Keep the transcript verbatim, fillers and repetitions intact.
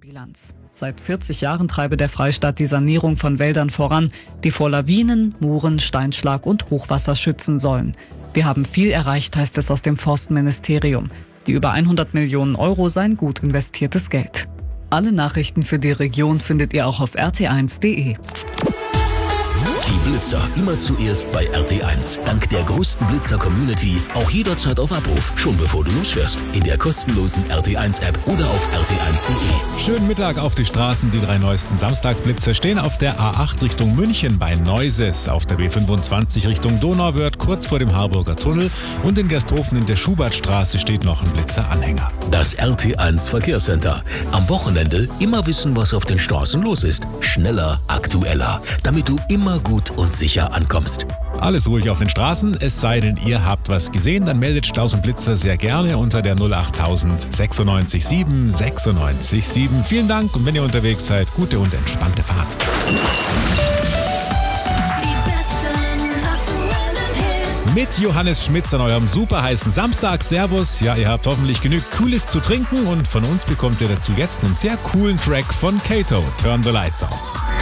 Klimabilanz. Seit vierzig Jahren treibe der Freistaat die Sanierung von Wäldern voran, die vor Lawinen, Mooren, Steinschlag und Hochwasser schützen sollen. Wir haben viel erreicht, heißt es aus dem Forstministerium. Die über hundert Millionen Euro seien gut investiertes Geld. Alle Nachrichten für die Region findet ihr auch auf r t eins punkt d e. Die Blitzer immer zuerst bei R T eins. Dank der größten Blitzer-Community auch jederzeit auf Abruf, schon bevor du losfährst. In der kostenlosen R T eins App oder auf r t eins punkt d e. Schönen Mittag auf die Straßen. Die drei neuesten Samstagblitzer stehen auf der A acht Richtung München bei Neuses, auf der B fünfundzwanzig Richtung Donauwörth kurz vor dem Harburger Tunnel und in Gersthofen in der Schubertstraße steht noch ein Blitzeranhänger. Das R T eins Verkehrscenter. Am Wochenende immer wissen, was auf den Straßen los ist. Schneller, aktueller, damit du immer gut und sicher ankommst. Alles ruhig auf den Straßen, es sei denn, ihr habt was gesehen, dann meldet Staus und Blitzer sehr gerne unter der null acht null null null sechsundneunzig sieben sechsundneunzig sieben. Vielen Dank und wenn ihr unterwegs seid, gute und entspannte Fahrt. Mit Johannes Schmitz an eurem super heißen Samstag. Servus. Ja, ihr habt hoffentlich genug Cooles zu trinken und von uns bekommt ihr dazu jetzt einen sehr coolen Track von Kato. Turn the Lights Off.